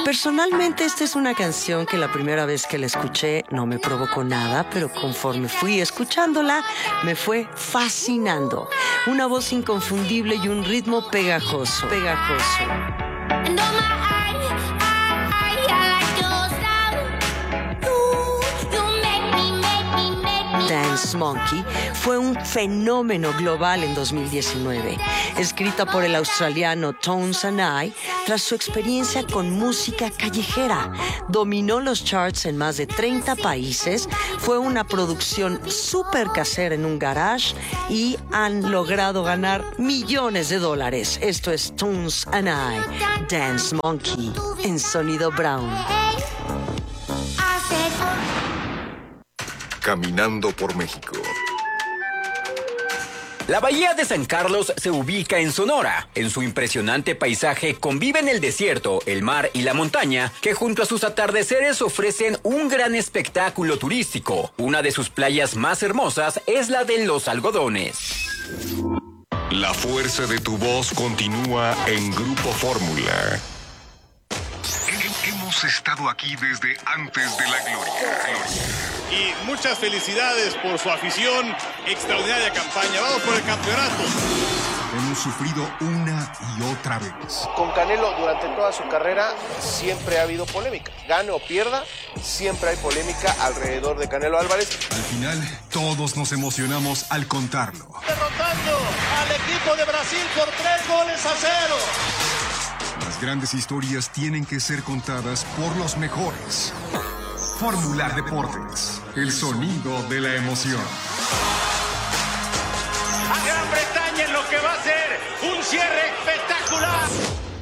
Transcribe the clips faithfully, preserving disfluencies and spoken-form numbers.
Personalmente, esta es una canción que la primera vez que la escuché no me provocó nada, pero conforme fui escuchándola, me fue fascinando. Una voz inconfundible y un ritmo pegajoso, pegajoso. Dance Monkey fue un fenómeno global en dos mil diecinueve. Escrita por el australiano Tones and I, tras su experiencia con música callejera, dominó los charts en más de treinta países, fue una producción súper casera en un garage y han logrado ganar millones de dólares. Esto es Tones and I, Dance Monkey, en Sonido Brown. Caminando por México. La bahía de San Carlos se ubica en Sonora. En su impresionante paisaje conviven el desierto, el mar y la montaña, que junto a sus atardeceres ofrecen un gran espectáculo turístico. Una de sus playas más hermosas es la de Los Algodones. La fuerza de tu voz continúa en Grupo Fórmula. Hemos estado aquí desde antes de la gloria. Y muchas felicidades por su afición, extraordinaria campaña. Vamos por el campeonato. Hemos sufrido una y otra vez. Con Canelo durante toda su carrera siempre ha habido polémica. Gane o pierda, siempre hay polémica alrededor de Canelo Álvarez. Al final, todos nos emocionamos al contarlo. Derrotando al equipo de Brasil por tres goles a cero. Las grandes historias tienen que ser contadas por los mejores. Fórmula Deportes, el sonido de la emoción. A Gran Bretaña en lo que va a ser un cierre espectacular.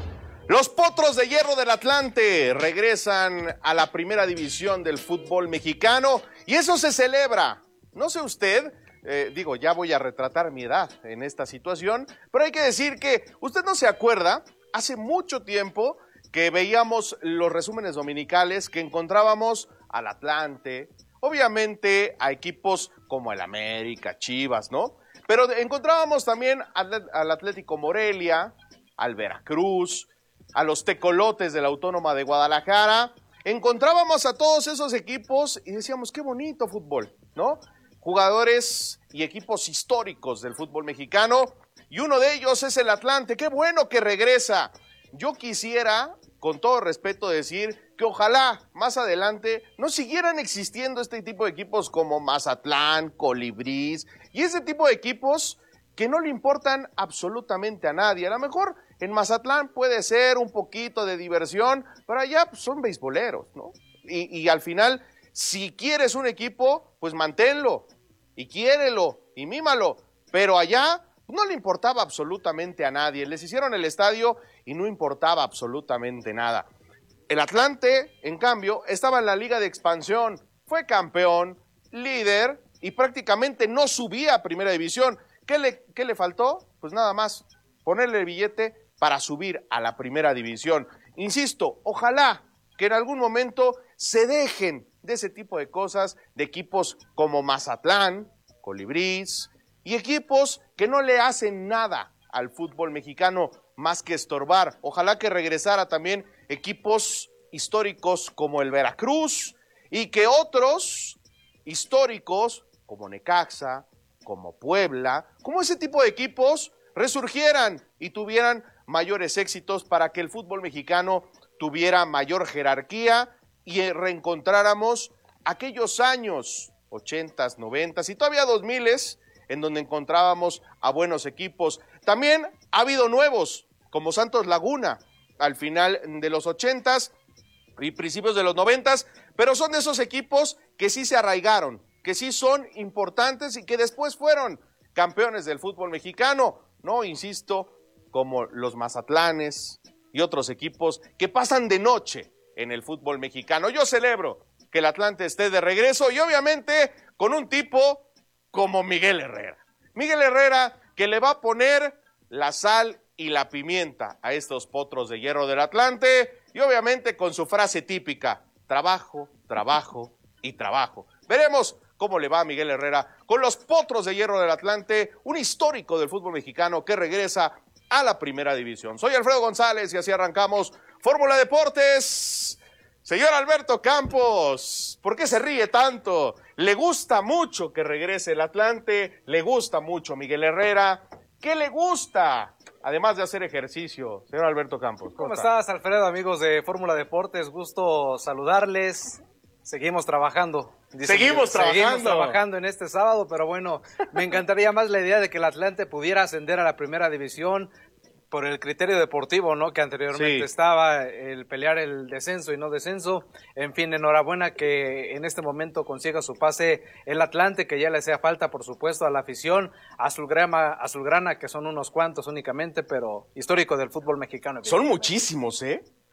Los Potros de Hierro del Atlante regresan a la primera división del fútbol mexicano y eso se celebra. No sé usted, eh, digo, ya voy a retratar mi edad en esta situación, pero hay que decir que usted no se acuerda, hace mucho tiempo que veíamos los resúmenes dominicales que encontrábamos al Atlante, obviamente a equipos como el América, Chivas, ¿no? Pero encontrábamos también al, al Atlético Morelia, al Veracruz, a los Tecolotes de la Autónoma de Guadalajara. Encontrábamos a todos esos equipos y decíamos, qué bonito fútbol, ¿no? Jugadores y equipos históricos del fútbol mexicano, y uno de ellos es el Atlante. ¡Qué bueno que regresa! Yo quisiera, con todo respeto, decir que ojalá más adelante no siguieran existiendo este tipo de equipos como Mazatlán, Colibrís y ese tipo de equipos que no le importan absolutamente a nadie. A lo mejor en Mazatlán puede ser un poquito de diversión, pero allá pues, son beisboleros, ¿no? Y, y al final, si quieres un equipo, pues manténlo y quiérelo y mímalo, pero allá no le importaba absolutamente a nadie. Les hicieron el estadio y no importaba absolutamente nada. El Atlante, en cambio, estaba en la Liga de Expansión, fue campeón, líder y prácticamente no subía a Primera División. ¿Qué le, qué le faltó? Pues nada más ponerle el billete para subir a la Primera División. Insisto, ojalá que en algún momento se dejen de ese tipo de cosas, de equipos como Mazatlán, Colibrís y equipos que no le hacen nada al fútbol mexicano más que estorbar. Ojalá que regresara también equipos históricos como el Veracruz y que otros históricos como Necaxa, como Puebla, como ese tipo de equipos resurgieran y tuvieran mayores éxitos para que el fútbol mexicano tuviera mayor jerarquía y reencontráramos aquellos años ochentas, noventas y todavía dos miles en donde encontrábamos a buenos equipos. También ha habido nuevos, como Santos Laguna, al final de los ochentas y principios de los noventas, pero son de esos equipos que sí se arraigaron, que sí son importantes y que después fueron campeones del fútbol mexicano, ¿no? Insisto, como los Mazatlanes y otros equipos que pasan de noche en el fútbol mexicano. Yo celebro que el Atlante esté de regreso y obviamente con un tipo como Miguel Herrera. Miguel Herrera que le va a poner la sal y la pimienta a estos Potros de Hierro del Atlante y obviamente con su frase típica, trabajo, trabajo y trabajo. Veremos cómo le va a Miguel Herrera con los Potros de Hierro del Atlante, un histórico del fútbol mexicano que regresa a la Primera División. Soy Alfredo González y así arrancamos Fórmula Deportes. Señor Alberto Campos, ¿por qué se ríe tanto? ¿Le gusta mucho que regrese el Atlante? ¿Le gusta mucho Miguel Herrera? ¿Qué le gusta? Además de hacer ejercicio, señor Alberto Campos. ¿Cómo, ¿Cómo estás, Alfredo, amigos de Fórmula Deportes? Gusto saludarles. Seguimos trabajando. Seguimos trabajando. Seguimos trabajando en este sábado, pero bueno, me encantaría más la idea de que el Atlante pudiera ascender a la primera división por el criterio deportivo, ¿no? Que anteriormente sí. estaba el pelear el descenso y no descenso. En fin, enhorabuena que en este momento consiga su pase el Atlante, que ya le hacía falta, por supuesto, a la afición azulgrana, azulgrana, que son unos cuantos únicamente, pero histórico del fútbol mexicano. Son muchísimos, ¿eh?